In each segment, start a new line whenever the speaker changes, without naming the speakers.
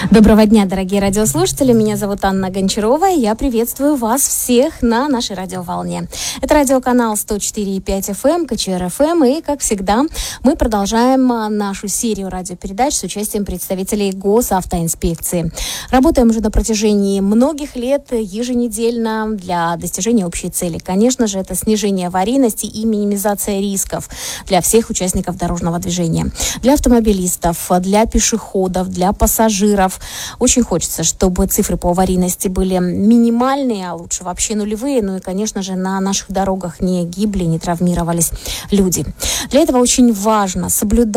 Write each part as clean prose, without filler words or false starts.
Доброго дня, дорогие радиослушатели. Меня зовут Анна Гончарова, и я приветствую вас всех на нашей радиоволне. Это радиоканал 104,5 FM, КЧР FM, и, как всегда, мы продолжаем нашу серию радиопередач с участием представителей госавтоинспекции. Работаем уже на протяжении многих лет, еженедельно, для достижения общей цели. Конечно же, это снижение аварийности и минимизация рисков для всех участников дорожного движения. Для автомобилистов, для пешеходов, для пассажиров. Очень хочется, чтобы цифры по аварийности были минимальные, а лучше вообще нулевые. Ну и, конечно же, на наших дорогах не гибли, не травмировались люди. Для этого очень важно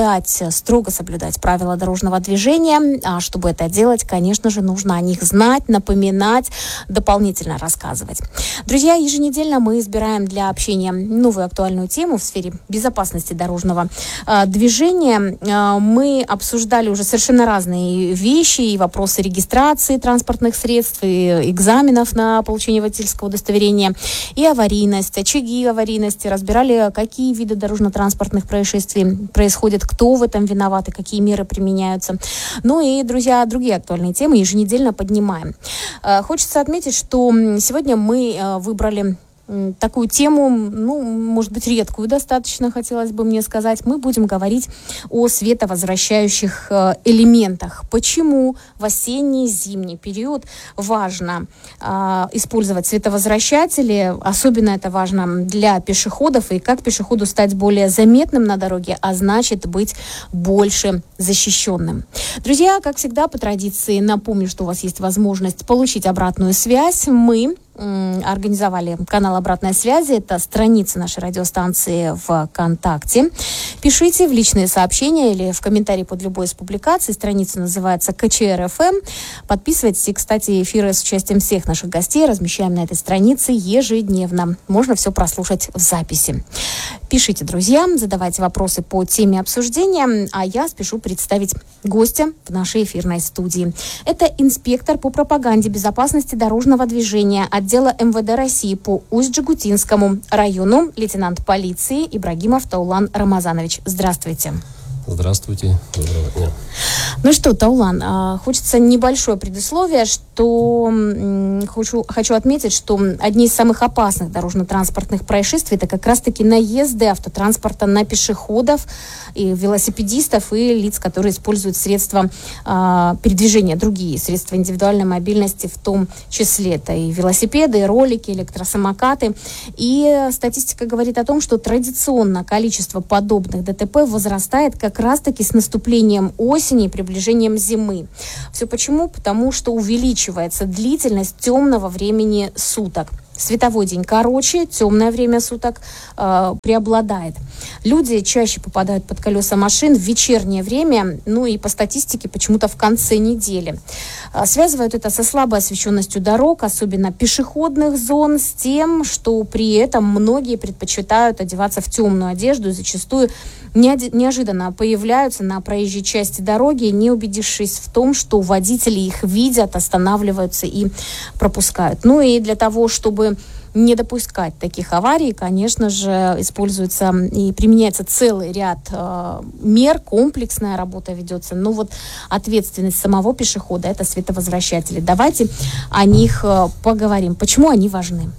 строго соблюдать правила дорожного движения. А чтобы это делать, конечно же, нужно о них знать, напоминать, дополнительно рассказывать. Друзья, еженедельно мы избираем для общения новую актуальную тему в сфере безопасности дорожного движения. Мы обсуждали уже совершенно разные вещи и вопросы регистрации транспортных средств, и экзаменов на получение водительского удостоверения, и аварийность, очаги аварийности, разбирали, какие виды дорожно-транспортных происшествий происходят, кто в этом виноват и какие меры применяются. Ну и, друзья, другие актуальные темы еженедельно поднимаем. Хочется отметить, что сегодня мы выбрали такую тему, может быть, редкую достаточно, хотелось бы мне сказать. Мы будем говорить о световозвращающих элементах. Почему в осенний, зимний период важно использовать световозвращатели? Особенно это важно для пешеходов, и как пешеходу стать более заметным на дороге, а значит быть больше защищенным. Друзья, как всегда, по традиции напомню, что у вас есть возможность получить обратную связь. Мы организовали канал обратной связи. Это страница нашей радиостанции ВКонтакте. Пишите в личные сообщения или в комментарии под любой из публикаций. Страница называется КЧР FM. Подписывайтесь. И, кстати, эфиры с участием всех наших гостей размещаем на этой странице ежедневно. Можно все прослушать в записи. Пишите, друзья, задавайте вопросы по теме обсуждения, а я спешу представить гостя в нашей эфирной студии. Это инспектор по пропаганде безопасности дорожного движения отдела МВД России по Усть-Джегутинскому району, лейтенант полиции Ибрагимов Таулан Рамазанович. Здравствуйте.
Здравствуйте. Доброго дня.
Ну что, Таулан, хочется небольшое предисловие, что хочу отметить, что одни из самых опасных дорожно-транспортных происшествий это как раз-таки наезды автотранспорта на пешеходов, и велосипедистов, и лиц, которые используют средства передвижения, другие средства индивидуальной мобильности, в том числе это и велосипеды, и ролики, электросамокаты. И статистика говорит о том, что традиционно количество подобных ДТП возрастает как раз-таки с наступлением осени и приближением зимы. Все почему? Потому что увеличивается длительность темного времени суток. Световой день короче, темное время суток преобладает. Люди чаще попадают под колеса машин в вечернее время, и по статистике почему-то в конце недели. Связывают это со слабой освещенностью дорог, особенно пешеходных зон, с тем, что при этом многие предпочитают одеваться в темную одежду и зачастую неожиданно появляются на проезжей части дороги, не убедившись в том, что водители их видят, останавливаются и пропускают. И для того, чтобы не допускать таких аварий, конечно же, используется и применяется целый ряд мер, комплексная работа ведется. Ответственность самого пешехода – это световозвращатели. Давайте о них поговорим. Почему они важны?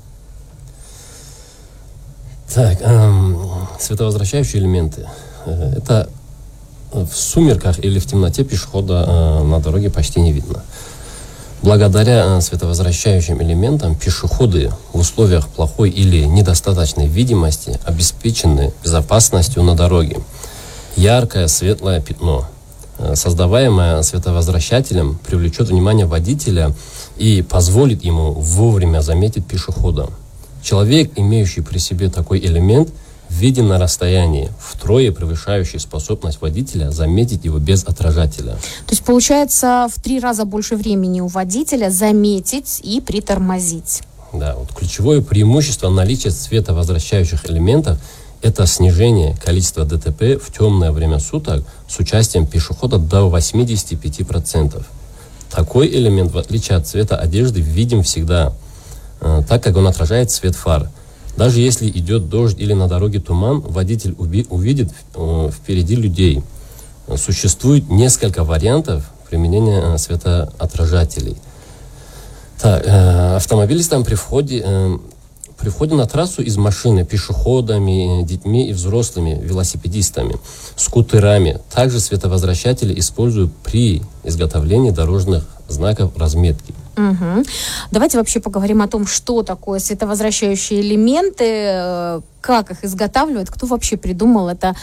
Так, световозвращающие элементы. Это в сумерках или в темноте пешехода на дороге почти не видно. Благодаря световозвращающим элементам пешеходы в условиях плохой или недостаточной видимости обеспечены безопасностью на дороге. Яркое светлое пятно, создаваемое световозвращателем, привлечет внимание водителя и позволит ему вовремя заметить пешехода. Человек, имеющий при себе такой элемент, виден на расстоянии, втрое превышающий способность водителя заметить его без отражателя.
То есть получается в 3 раза больше времени у водителя заметить и притормозить.
Да, ключевое преимущество наличия световозвращающих элементов – это снижение количества ДТП в темное время суток с участием пешехода до 85%. Такой элемент, в отличие от цвета одежды, видим всегда, так как он отражает свет фар. Даже если идет дождь или на дороге туман, водитель увидит впереди людей. Существует несколько вариантов применения светоотражателей. Так, автомобилистам при входе на трассу из машины, пешеходами, детьми и взрослыми, велосипедистами, скутерами. Также световозвращатели используют при изготовлении дорожных знаков разметки.
Угу. Давайте вообще поговорим о том, что такое световозвращающие элементы, как их изготавливают, кто вообще придумал это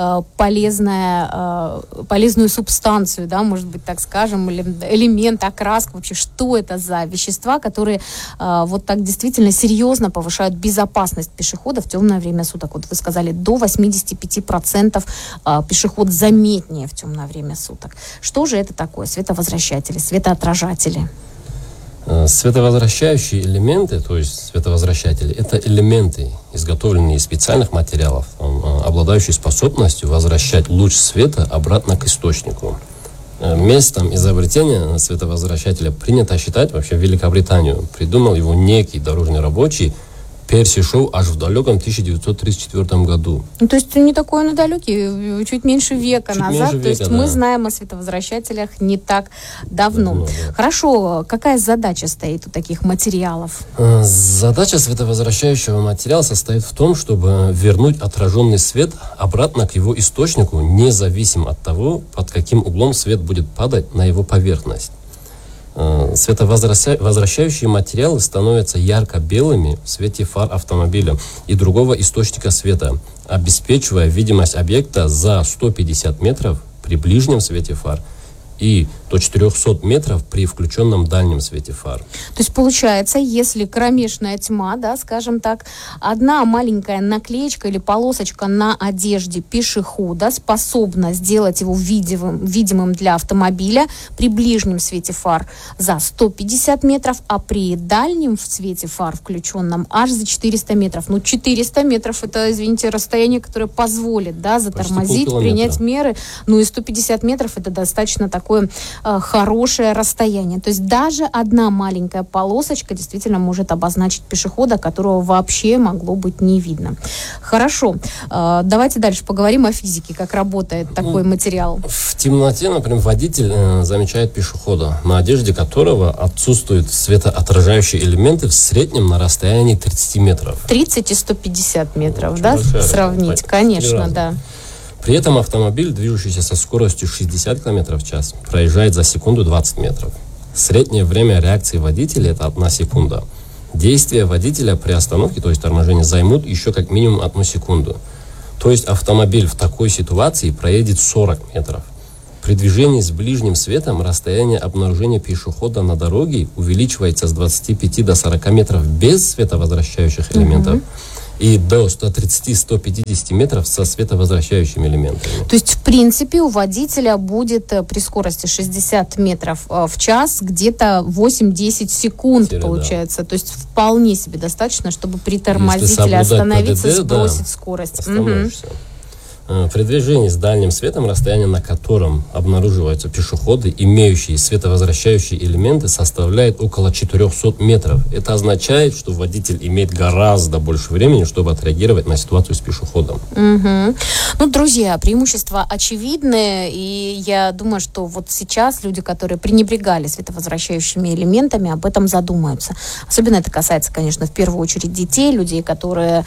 полезную субстанцию, да, может быть, так скажем, или элемент, окраска, вообще, что это за вещества, которые вот так действительно серьезно повышают безопасность пешехода в темное время суток. Вот вы сказали, до 85% пешеход заметнее в темное время суток. Что же это такое? Световозвращатели, светоотражатели?
Световозвращающие элементы, то есть световозвращатели, это элементы, изготовленные из специальных материалов, обладающие способностью возвращать луч света обратно к источнику. Местом изобретения световозвращателя принято считать вообще Великобританию. Придумал его некий дорожный рабочий Перси Шоу аж в далеком 1934 году.
То есть не такой он и далекий, чуть меньше века назад. То есть мы знаем о световозвращателях не так давно. Да. Хорошо, какая задача стоит у таких материалов?
Задача световозвращающего материала состоит в том, чтобы вернуть отраженный свет обратно к его источнику, независимо от того, под каким углом свет будет падать на его поверхность. Световозвращающие материалы становятся ярко-белыми в свете фар автомобиля и другого источника света, обеспечивая видимость объекта за 150 метров при ближнем свете фар и до 400 метров при включенном дальнем свете фар.
То есть получается, если кромешная тьма, да, скажем так, одна маленькая наклеечка или полосочка на одежде пешехода способна сделать его видимым для автомобиля при ближнем свете фар за 150 метров, а при дальнем свете фар включенном аж за 400 метров. Ну, 400 метров это, извините, расстояние, которое позволит, да, затормозить, принять меры. Ну, и 150 метров это достаточно такое хорошее расстояние. То есть даже одна маленькая полосочка действительно может обозначить пешехода, которого вообще могло быть не видно. Хорошо. Давайте дальше поговорим о физике, как работает такой материал.
В темноте, например, водитель замечает пешехода, на одежде которого отсутствуют светоотражающие элементы в среднем на расстоянии 30 метров.
30 и 150 метров, да? Сравнить, конечно, да.
При этом автомобиль, движущийся со скоростью 60 км в час, проезжает за секунду 20 метров. Среднее время реакции водителя – это 1 секунда. Действия водителя при остановке, то есть торможении, займут еще как минимум 1 секунду. То есть автомобиль в такой ситуации проедет 40 метров. При движении с ближним светом расстояние обнаружения пешехода на дороге увеличивается с 25 до 40 метров без световозвращающих элементов. И до 130-150 метров со световозвращающими элементами.
То есть, в принципе, у водителя будет при скорости 60 метров в час где-то 8-10 секунд, получается. Да. То есть, вполне себе достаточно, чтобы притормозить или остановиться, ПДД, сбросить скорость.
Остановишься. При движении с дальним светом расстояние, на котором обнаруживаются пешеходы, имеющие световозвращающие элементы, составляет около 400 метров. Это означает, что водитель имеет гораздо больше времени, чтобы отреагировать на ситуацию с пешеходом.
Ну, друзья, преимущества очевидны, и я думаю, что вот сейчас люди, которые пренебрегали световозвращающими элементами, об этом задумаются. Особенно это касается, конечно, в первую очередь детей, людей, которые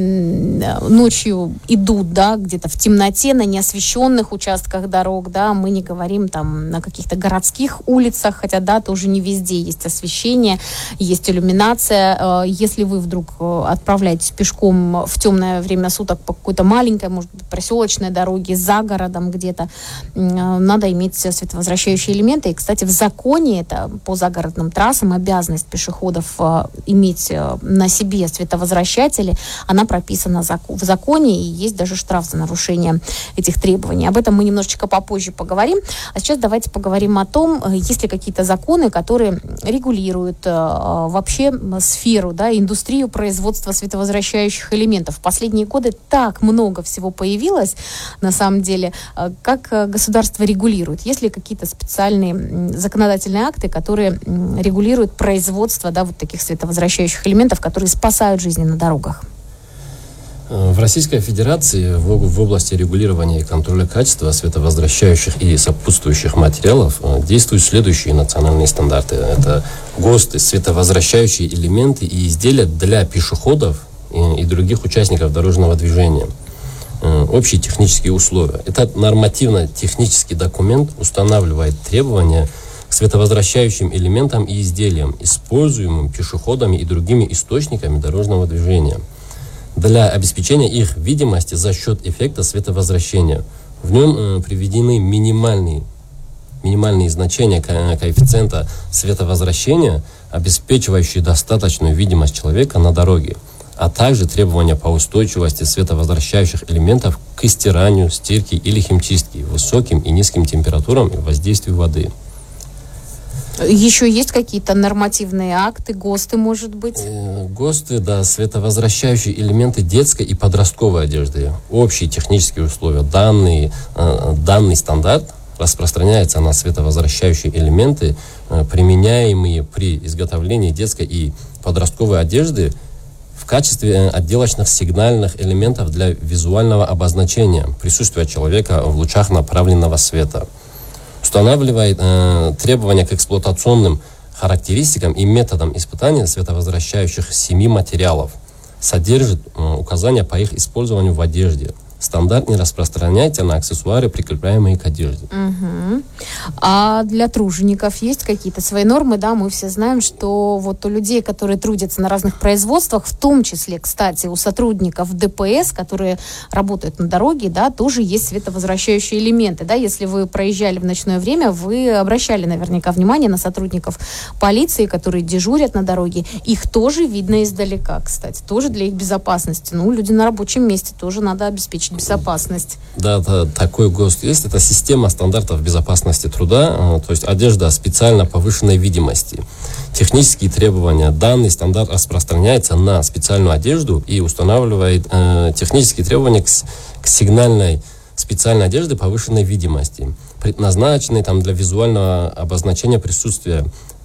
ночью идут, да, где-то в темноте, на неосвещенных участках дорог, да, мы не говорим там на каких-то городских улицах, хотя, да, тоже не везде есть освещение, есть иллюминация. Если вы вдруг отправляетесь пешком в темное время суток по какой-то маленькой, может быть, проселочной дороге, за городом где-то, надо иметь световозвращающие элементы. И, кстати, в законе, это по загородным трассам, обязанность пешеходов иметь на себе световозвращатели, она прописана в законе, и есть даже штраф за нарушение этих требований. Об этом мы немножечко попозже поговорим. А сейчас давайте поговорим о том, есть ли какие-то законы, которые регулируют вообще сферу, да, индустрию производства световозвращающих элементов. В последние годы так много всего появилось, на самом деле. Как государство регулирует? Есть ли какие-то специальные законодательные акты, которые регулируют производство, да, вот таких световозвращающих элементов, которые спасают жизни на дорогах?
В Российской Федерации в области регулирования и контроля качества световозвращающих и сопутствующих материалов действуют следующие национальные стандарты. Это ГОСТы, световозвращающие элементы и изделия для пешеходов и других участников дорожного движения. Общие технические условия. Этот нормативно-технический документ устанавливает требования к световозвращающим элементам и изделиям, используемым пешеходами и другими источниками дорожного движения, для обеспечения их видимости за счет эффекта световозвращения. В нем приведены минимальные значения коэффициента световозвращения, обеспечивающие достаточную видимость человека на дороге, а также требования по устойчивости световозвращающих элементов к стиранию, стирке или химчистке, высоким и низким температурам и воздействию воды.
Еще есть какие-то нормативные акты, ГОСТы, может быть?
ГОСТы, да, световозвращающие элементы детской и подростковой одежды. Общие технические условия. Данный стандарт распространяется на световозвращающие элементы, применяемые при изготовлении детской и подростковой одежды в качестве отделочных сигнальных элементов для визуального обозначения присутствия человека в лучах направленного света. Устанавливает требования к эксплуатационным характеристикам и методам испытания световозвращающих 7 материалов. Содержит указания по их использованию в одежде. Стандарт не распространяется на аксессуары, прикрепляемые к одежде.
Угу. А для тружеников есть какие-то свои нормы? Да, мы все знаем, что вот у людей, которые трудятся на разных производствах, в том числе, кстати, у сотрудников ДПС, которые работают на дороге, да, тоже есть световозвращающие элементы. Да? Если вы проезжали в ночное время, вы обращали наверняка внимание на сотрудников полиции, которые дежурят на дороге. Их тоже видно издалека, кстати, тоже для их безопасности. Ну, люди на рабочем месте тоже надо обеспечить безопасность.
Да, такой ГОСТ есть. Это система стандартов безопасности труда, то есть одежда специально повышенной видимости. Технические требования. Данный стандарт распространяется на специальную одежду и устанавливает технические требования к сигнальной специальной одежде повышенной видимости, предназначенной для визуального обозначения присутствия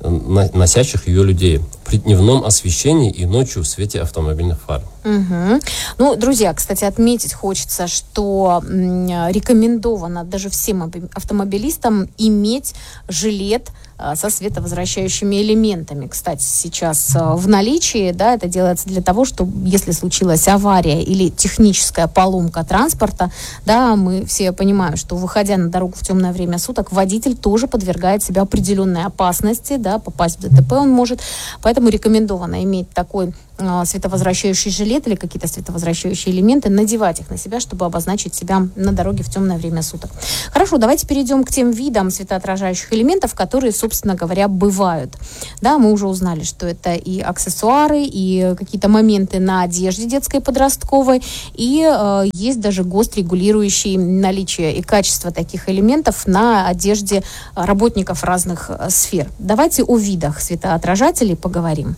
носящих ее людей при дневном освещении и ночью в свете автомобильных фар.
Угу. Ну, друзья, кстати, отметить хочется, что рекомендовано даже всем автомобилистам иметь жилет со световозвращающими элементами. Кстати, сейчас в наличии, да, это делается для того, чтобы, если случилась авария или техническая поломка транспорта, да, мы все понимаем, что, выходя на дорогу в темное время суток, водитель тоже подвергает себя определенной опасности, да, попасть в ДТП он может, поэтому рекомендовано иметь такой световозвращающий жилет или какие-то световозвращающие элементы, надевать их на себя, чтобы обозначить себя на дороге в темное время суток. Хорошо, давайте перейдем к тем видам светоотражающих элементов, которые, собственно говоря, бывают. Да, мы уже узнали, что это и аксессуары, и какие-то моменты на одежде детской и подростковой, и есть даже ГОСТ, регулирующий наличие и качество таких элементов на одежде работников разных сфер. Давайте о видах светоотражателей поговорим.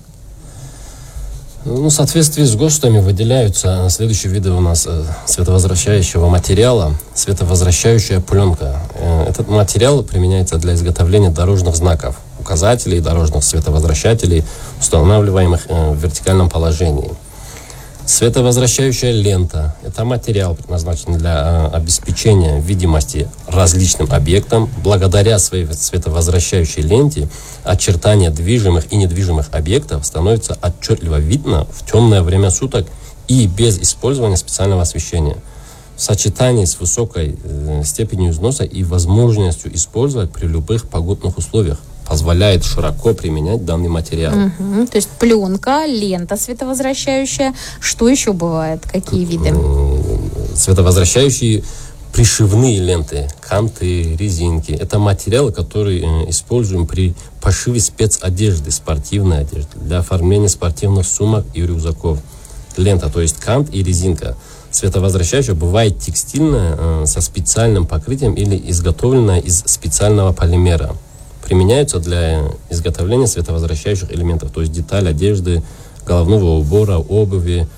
В соответствии с ГОСТами выделяются следующие виды у нас световозвращающего материала. Световозвращающая пленка. Этот материал применяется для изготовления дорожных знаков, указателей, дорожных световозвращателей, устанавливаемых в вертикальном положении. Световозвращающая лента. Это материал, предназначенный для обеспечения видимости различным объектам. Благодаря своей световозвращающей ленте очертания движимых и недвижимых объектов становится отчетливо видно в темное время суток и без использования специального освещения. В сочетании с высокой степенью износа и возможностью использовать при любых погодных условиях позволяет широко применять данный материал.
Угу. То есть пленка, лента световозвращающая. Что еще бывает? Какие виды?
Световозвращающие пришивные ленты, канты, резинки. Это материалы, которые используем при пошиве спецодежды, спортивной одежды, для оформления спортивных сумок и рюкзаков. Лента, то есть кант и резинка. Световозвращающая бывает текстильная со специальным покрытием или изготовленная из специального полимера. Применяются для изготовления световозвращающих элементов, то есть деталь одежды, головного убора, обуви,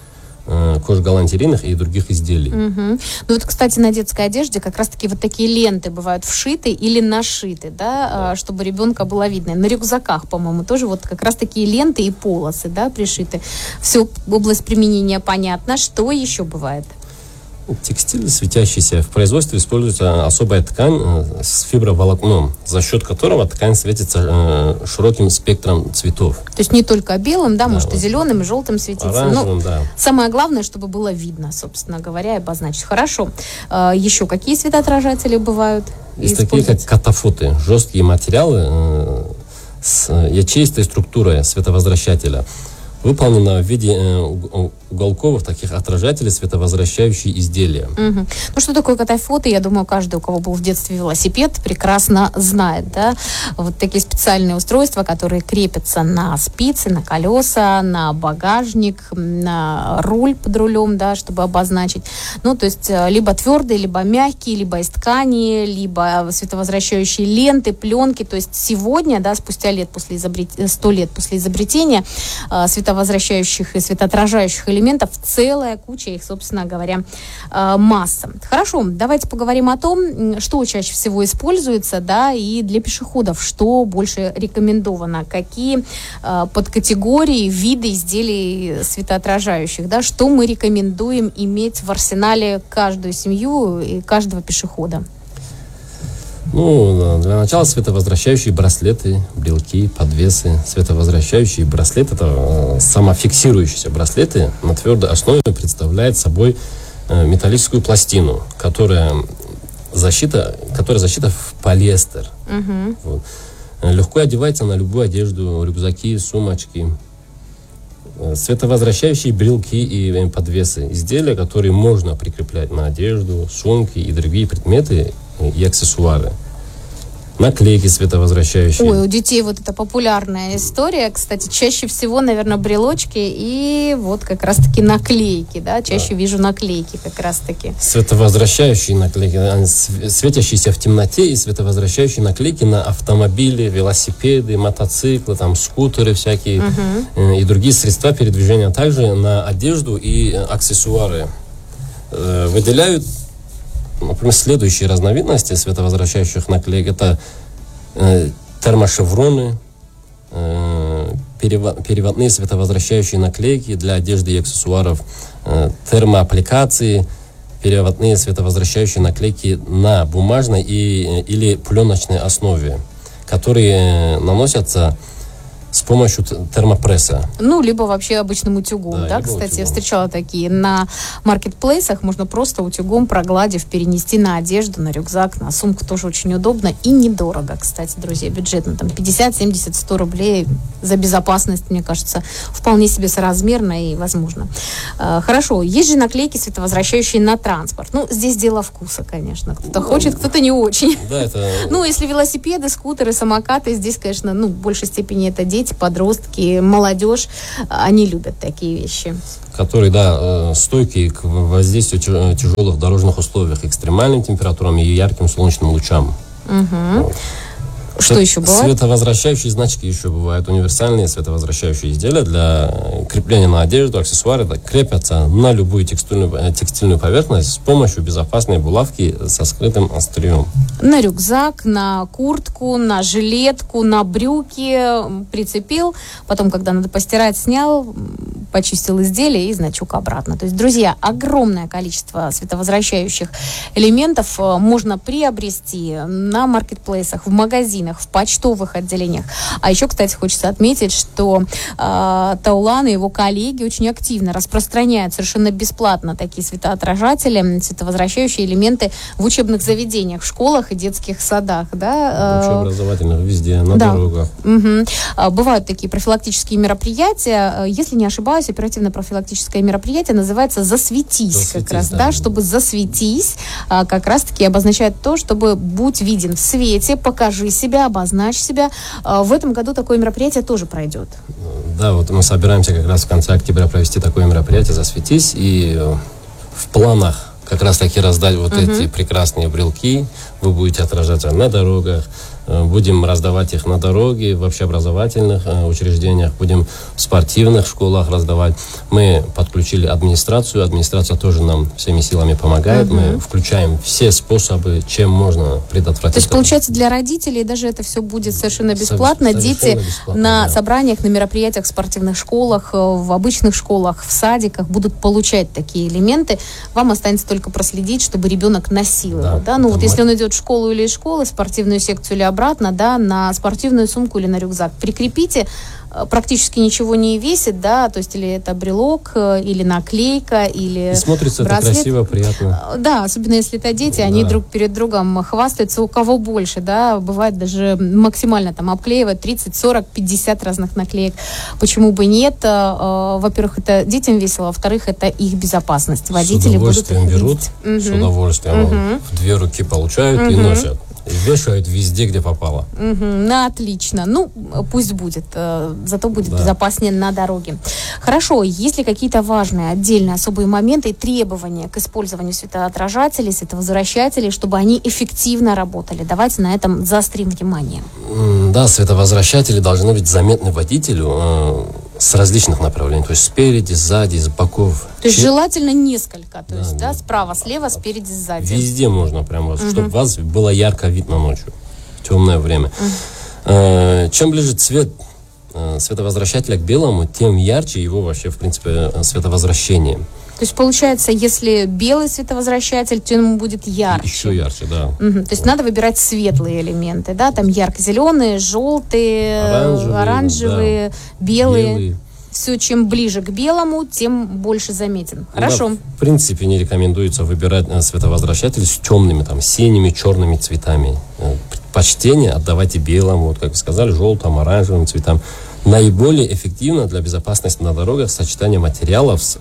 кожгалантерейных и других изделий.
Ну вот, кстати, на детской одежде как раз-таки вот такие ленты бывают вшиты или нашиты, да, чтобы ребенка было видно. На рюкзаках, по-моему, тоже вот как раз такие ленты и полосы, да, пришиты. Все, область применения понятна. Что еще бывает?
Текстиль светящийся. В производстве используется особая ткань с фиброволокном, за счет которого ткань светится широким спектром цветов.
То есть не только белым, да, может и зеленым, и желтым светиться.
Оранжевым, да.
Самое главное, чтобы было видно, собственно говоря, и обозначить. Хорошо. Еще какие светоотражатели бывают?
Есть такие, как катафоты. Жесткие материалы с ячеистой структурой световозвращателя. Выполнено в виде уголковых таких отражателей, световозвращающие изделия.
Ну, что такое катафоты? Я думаю, каждый, у кого был в детстве велосипед, прекрасно знает, да? Вот такие специальные устройства, которые крепятся на спицы, на колеса, на багажник, на руль под рулем, да, чтобы обозначить. Ну, то есть, либо твердые, либо мягкие, либо из ткани, либо световозвращающие ленты, пленки. То есть, сегодня, да, спустя 100 лет после изобретения световозвращающих и светоотражающих элементов, целая куча их, собственно говоря, масса. Хорошо, давайте поговорим о том, что чаще всего используется, да, и для пешеходов, что больше рекомендовано, какие подкатегории, виды изделий светоотражающих, да, что мы рекомендуем иметь в арсенале каждую семью и каждого пешехода.
Ну, для начала световозвращающие браслеты, брелки, подвесы. Световозвращающие браслеты, это самофиксирующиеся браслеты на твердой основе, представляют собой металлическую пластину, которая защита в полиэстер. Вот. Легко одевается на любую одежду, рюкзаки, сумочки. Световозвращающие брелки и подвесы. Изделия, которые можно прикреплять на одежду, сумки и другие предметы и аксессуары. Наклейки световозвращающие.
Ой, у детей вот это популярная история. Кстати, чаще всего, наверное, брелочки и вот как раз-таки наклейки, да? Чаще вижу наклейки как раз-таки.
Световозвращающие наклейки, светящиеся в темноте, и световозвращающие наклейки на автомобили, велосипеды, мотоциклы, там, скутеры всякие и другие средства передвижения. Также на одежду и аксессуары. Выделяют, например, следующие разновидности световозвращающих наклеек. Это термошевроны, переводные световозвращающие наклейки для одежды и аксессуаров, термоаппликации, переводные световозвращающие наклейки на бумажной или пленочной основе, которые наносятся с помощью термопресса.
Ну, либо вообще обычным утюгом, да, кстати, утюгом. Я встречала такие. На маркетплейсах можно просто утюгом, прогладив, перенести на одежду, на рюкзак, на сумку. Тоже очень удобно и недорого, кстати, друзья, бюджетно. Там 50, 70, 100 рублей за безопасность, мне кажется, вполне себе соразмерно и возможно. Хорошо, есть же наклейки, световозвращающие на транспорт. Ну, здесь дело вкуса, конечно. Кто-то хочет, кто-то не очень.
Да, это...
Ну, если велосипеды, скутеры, самокаты, здесь, конечно, в большей степени это дети, подростки, молодежь, они любят такие вещи.
Которые, да, стойкие к воздействию тяжелых дорожных условиях, экстремальным температурам и ярким солнечным лучам. Вот.
Что еще бывает?
Световозвращающие значки еще бывают. Универсальные световозвращающие изделия для крепления на одежду, аксессуары крепятся на любую текстильную поверхность с помощью безопасной булавки со скрытым острием.
На рюкзак, на куртку, на жилетку, на брюки прицепил. Потом, когда надо постирать, снял, почистил изделие и значок обратно. То есть, друзья, огромное количество световозвращающих элементов можно приобрести на маркетплейсах, в магазинах, в почтовых отделениях. А еще, кстати, хочется отметить, что Таулан и его коллеги очень активно распространяют совершенно бесплатно такие светоотражатели, световозвращающие элементы в учебных заведениях, в школах и детских садах. Да?
Общеобразовательных, везде, на дорогах.
Бывают такие профилактические мероприятия. Если не ошибаюсь, оперативно-профилактическое мероприятие называется «Засветись», как раз, да, чтобы засветись, как раз-таки обозначает то, чтобы будь виден в свете, покажи себя, обозначь себя. В этом году такое мероприятие тоже пройдет.
Да, вот мы собираемся как раз в конце октября провести такое мероприятие «Засветись», и в планах как раз таки раздать вот эти прекрасные брелки. Вы будете отражаться на дорогах, Будем раздавать их на дороге, в общеобразовательных учреждениях, будем в спортивных школах раздавать. Мы подключили администрацию. Администрация тоже нам всеми силами помогает. Мы включаем все способы, чем можно предотвратить.
То есть, получается, для родителей даже это все будет совершенно бесплатно. Дети на собраниях, на мероприятиях в спортивных школах, в обычных школах, в садиках будут получать такие элементы. Вам останется только проследить, чтобы ребенок носил его. Да? Ну вот если он идет в школу или из школы, спортивную секцию или обратно, да, на спортивную сумку или на рюкзак прикрепите, практически ничего не весит, да, то есть или это брелок, или наклейка, или
и смотрится
браслет.
Это красиво, приятно.
Да, особенно если это дети, они друг перед другом хвастаются, у кого больше, да, бывает даже максимально там обклеивают 30, 40, 50 разных наклеек. Почему бы нет? Во-первых, это детям весело, во-вторых, это их безопасность. Водители будут их
берут, с удовольствием в 2 руки получают и носят. И вешают везде, где попало.
Ну, отлично. Ну, пусть будет. Зато будет безопаснее на дороге. Хорошо. Есть ли какие-то важные, отдельные, особые моменты и требования к использованию светоотражателей, световозвращателей, чтобы они эффективно работали? Давайте на этом заострим внимание.
Да, световозвращатели должны быть заметны водителю с различных направлений. То есть спереди, сзади, с боков.
То есть желательно несколько. То есть, да, справа, слева, спереди, сзади.
Везде можно прямо, чтобы вас было ярко видно ночью, в темное время. Чем ближе цвет световозвращателя к белому, тем ярче его вообще, в принципе, световозвращение.
То есть, получается, если белый световозвращатель, то ему будет ярче.
Еще ярче, да.
То есть, надо выбирать светлые элементы, да? Там ярко-зеленые, желтые, оранжевые, белые. Все, чем ближе к белому, тем больше заметен. Хорошо.
Да, в принципе, не рекомендуется выбирать световозвращатель с темными, там, синими, черными цветами. Предпочтение отдавайте белому, вот как вы сказали, желтым, оранжевым цветам. Наиболее эффективно для безопасности на дорогах сочетание материалов с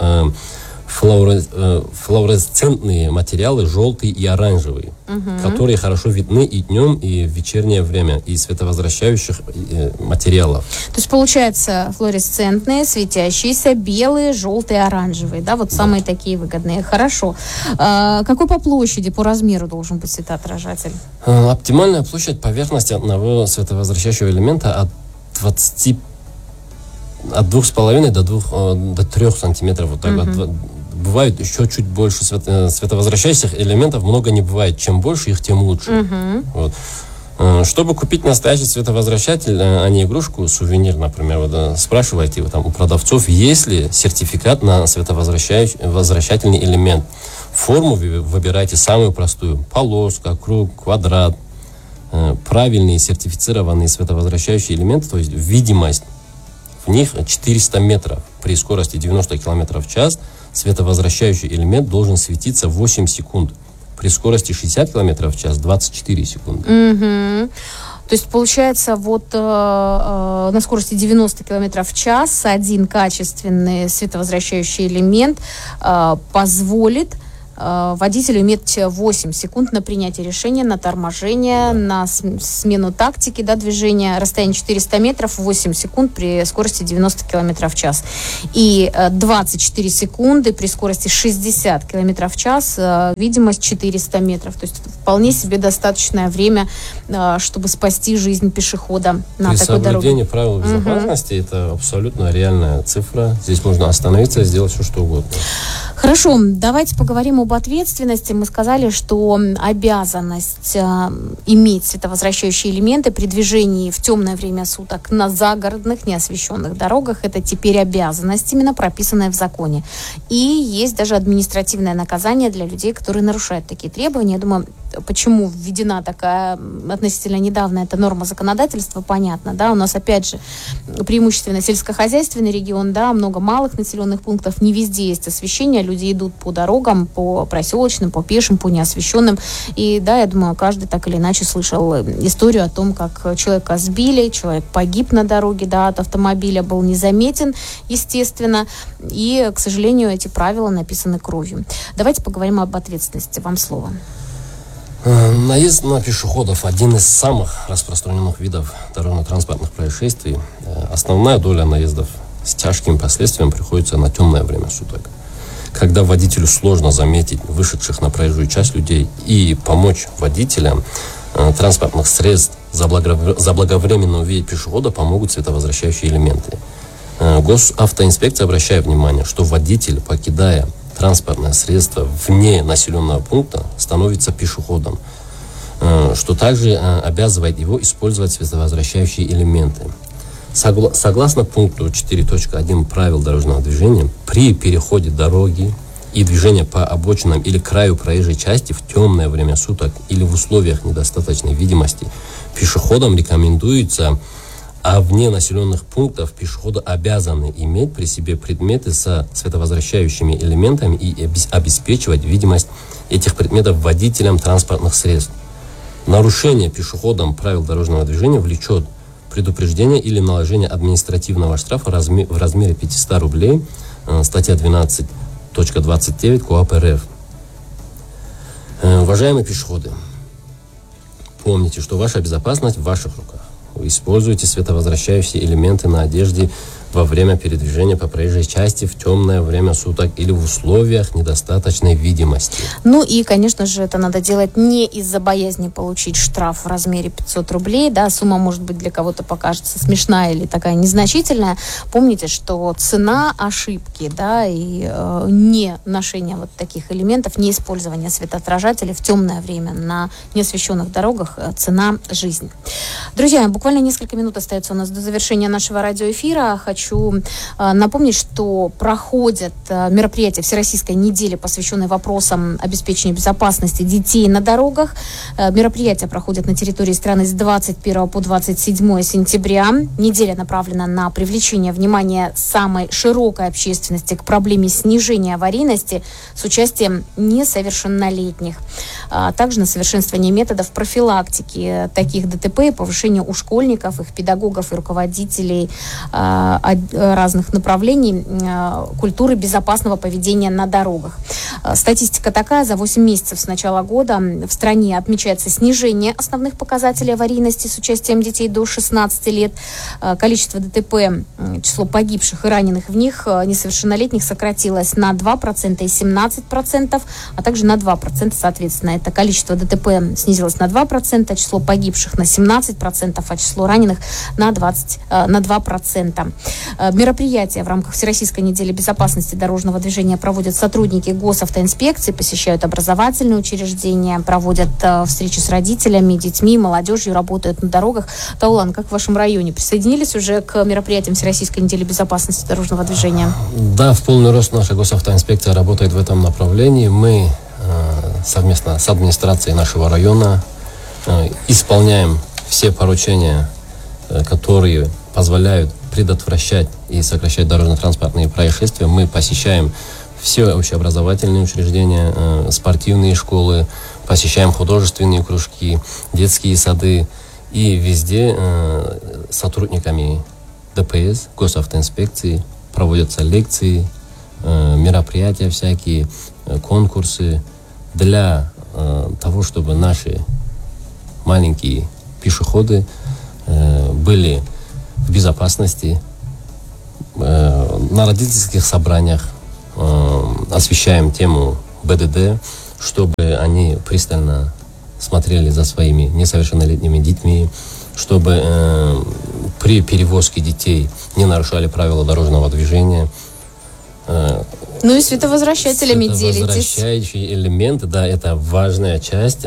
флуоресцентные материалы, желтый и оранжевый, которые хорошо видны и днем, и в вечернее время, и световозвращающих материалов.
То есть, получается, флуоресцентные, светящиеся, белые, желтые, оранжевые, да, вот самые такие выгодные. Хорошо. Какой по площади, по размеру должен быть светоотражатель?
Оптимальная площадь поверхности одного световозвращающего элемента от 2,5 до 3 сантиметров. Вот так. Бывает еще чуть больше световозвращающих элементов, много не бывает. Чем больше их, тем лучше. Вот. Чтобы купить настоящий световозвращатель, а не игрушку, сувенир, например, вот, спрашивайте там, у продавцов, есть ли сертификат на световозвращательный элемент. Форму выбирайте самую простую. Полоска, круг, квадрат. Правильные сертифицированные световозвращающие элементы, то есть видимость в них 400 метров. При скорости 90 км в час световозвращающий элемент должен светиться 8 секунд. При скорости 60 км в час 24 секунды.
То есть, получается, вот на скорости 90 км в час один качественный световозвращающий элемент позволит водителю иметь 8 секунд на принятие решения, на торможение, на смену тактики, да, движения. Расстояние 400 метров, 8 секунд при скорости 90 км в час. И 24 секунды при скорости 60 км в час, видимость 400 метров. То есть вполне себе достаточное время, чтобы спасти жизнь пешехода на такой дороге.
Соблюдение правил безопасности это абсолютно реальная цифра. Здесь можно остановиться и сделать все, что угодно.
Хорошо, давайте поговорим об ответственности. Мы сказали, что обязанность иметь световозвращающие элементы при движении в темное время суток на загородных, неосвещенных дорогах, это теперь обязанность, именно прописанная в законе. И есть даже административное наказание для людей, которые нарушают такие требования. Я думаю, почему введена такая относительно недавно эта норма законодательства, понятно, да, у нас опять же преимущественно сельскохозяйственный регион, да, много малых населенных пунктов, не везде есть освещение, люди идут по дорогам, по проселочным, по пешим, по неосвещенным, и да, я думаю, каждый так или иначе слышал историю о том, как человека сбили, человек погиб на дороге, да, от автомобиля, был незаметен, естественно, и, к сожалению, эти правила написаны кровью. Давайте поговорим об ответственности. Вам слово.
Наезд на пешеходов – один из самых распространенных видов дорожно-транспортных происшествий. Основная доля наездов с тяжким последствием приходится на темное время суток, когда водителю сложно заметить вышедших на проезжую часть людей и помочь водителям транспортных средств заблаговременно увидеть пешехода помогут световозвращающие элементы. Госавтоинспекция обращает внимание, что водитель, покидая транспортное средство вне населенного пункта, становится пешеходом, что также обязывает его использовать световозвращающие элементы. Согласно пункту 4.1 правил дорожного движения, при переходе дороги и движении по обочинам или краю проезжей части в темное время суток или в условиях недостаточной видимости пешеходам рекомендуется, а вне населенных пунктов пешеходы обязаны иметь при себе предметы со световозвращающими элементами и обеспечивать видимость этих предметов водителям транспортных средств. Нарушение пешеходом правил дорожного движения влечет предупреждение или наложение административного штрафа в размере 500 рублей, статья 12.29 КоАП РФ. Уважаемые пешеходы, помните, что ваша безопасность в ваших руках. Вы используете световозвращающие элементы на одежде во время передвижения по проезжей части в темное время суток или в условиях недостаточной видимости.
Ну и, конечно же, это надо делать не из-за боязни получить штраф в размере 500 рублей. Да, сумма, может быть, для кого-то покажется смешная или такая незначительная. Помните, что цена ошибки, да, и не ношение вот таких элементов, не использование светоотражателей в темное время на неосвещенных дорогах – цена жизни. Друзья, буквально несколько минут остается у нас до завершения нашего радиоэфира. Хочу напомнить, что проходят мероприятия Всероссийской недели, посвященные вопросам обеспечения безопасности детей на дорогах. Мероприятия проходят на территории страны с 21 по 27 сентября. Неделя направлена на привлечение внимания самой широкой общественности к проблеме снижения аварийности с участием несовершеннолетних, а также на совершенствование методов профилактики таких ДТП и повышение у школьников, их педагогов и руководителей разных направлений культуры безопасного поведения на дорогах. Статистика такая: за 8 месяцев с начала года в стране отмечается снижение основных показателей аварийности с участием детей до 16 лет. Количество ДТП, число погибших и раненых в них несовершеннолетних сократилось на 2% и 17%, а также на 2%, соответственно. Это количество ДТП снизилось на 2%, число погибших на 17%, а число раненых на 2%. Мероприятия в рамках Всероссийской недели безопасности дорожного движения проводят сотрудники госавтоинспекции, посещают образовательные учреждения, проводят встречи с родителями, детьми, молодежью, работают на дорогах. Таулан, как в вашем районе? Присоединились уже к мероприятиям Всероссийской недели безопасности дорожного движения?
Да, в полный рост наша госавтоинспекция работает в этом направлении. Мы совместно с администрацией нашего района исполняем все поручения, которые позволяют предотвращать и сокращать дорожно-транспортные происшествия. Мы посещаем все общеобразовательные учреждения, спортивные школы, посещаем художественные кружки, детские сады. И везде сотрудниками ДПС, госавтоинспекции проводятся лекции, мероприятия всякие, конкурсы для того, чтобы наши маленькие пешеходы были в безопасности. На родительских собраниях освещаем тему БДД, чтобы они пристально смотрели за своими несовершеннолетними детьми, чтобы при перевозке детей не нарушали правила дорожного движения.
Ну и световозвращателями делитесь.
Световозвращающие элементы, да, это важная часть.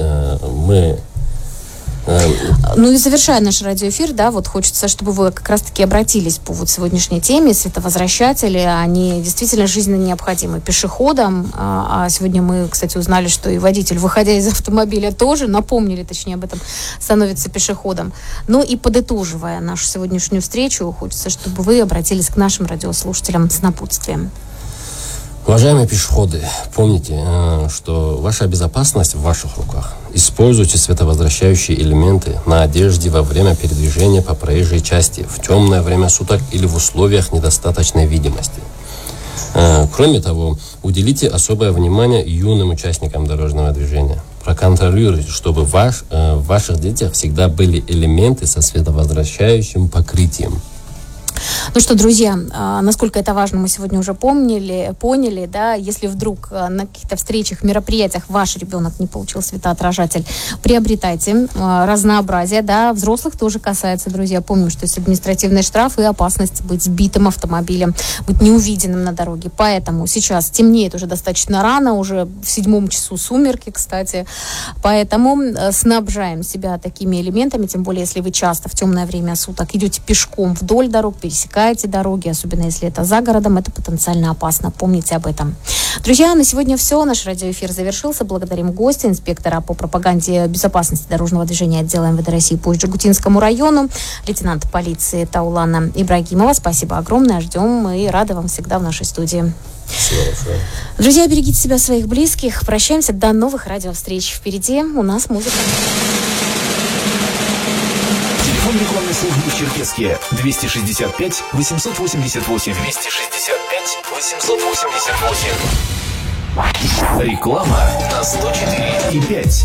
Ну и завершая наш радиоэфир, да, вот хочется, чтобы вы как раз-таки обратились по вот сегодняшней теме. Световозвращатели, они действительно жизненно необходимы пешеходам. А сегодня мы, кстати, узнали, что и водитель, выходя из автомобиля, тоже, напомнили, точнее, об этом, становится пешеходом. Ну и подытоживая нашу сегодняшнюю встречу, хочется, чтобы вы обратились к нашим радиослушателям с напутствием.
Уважаемые пешеходы, помните, что ваша безопасность в ваших руках. Используйте световозвращающие элементы на одежде во время передвижения по проезжей части в темное время суток или в условиях недостаточной видимости. Кроме того, уделите особое внимание юным участникам дорожного движения. Проконтролируйте, чтобы в ваших детях всегда были элементы со световозвращающим покрытием.
Ну что, друзья, насколько это важно, мы сегодня уже поняли, да, если вдруг на каких-то встречах, мероприятиях ваш ребенок не получил светоотражатель, приобретайте разнообразие, да, взрослых тоже касается, друзья, помним, что есть административный штраф и опасность быть сбитым автомобилем, быть неувиденным на дороге, поэтому сейчас темнеет уже достаточно рано, уже в 7 часу сумерки, кстати, поэтому снабжаем себя такими элементами, тем более, если вы часто в темное время суток идете пешком вдоль дорог, пересекаете дороги, особенно если это за городом, это потенциально опасно. Помните об этом. Друзья, на сегодня все. Наш радиоэфир завершился. Благодарим гостя, инспектора по пропаганде безопасности дорожного движения отдела МВД России по Джигутинскому району, лейтенант полиции Таулана Ибрагимова. Спасибо огромное. Ждем и рады вам всегда в нашей студии.
Спасибо большое.
Друзья, берегите себя, своих близких. Прощаемся. До новых радиовстреч. Впереди у нас музыка.
Телефон рекламной службы в Черкесске 265 888 265 888. Реклама на 104,5.